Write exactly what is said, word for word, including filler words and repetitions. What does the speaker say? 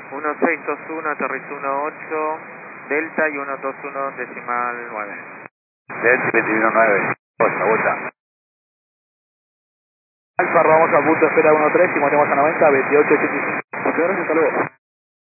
uno seis dos uno, aterrizó uno ocho, Delta y uno dos uno decimal nueve. Delta veintiuno nueve, vuelta, vuelta. Alfa, vamos a punto espera uno tres y movemos a noventa, veintiocho ochenta y cinco. Muchas gracias, hasta luego.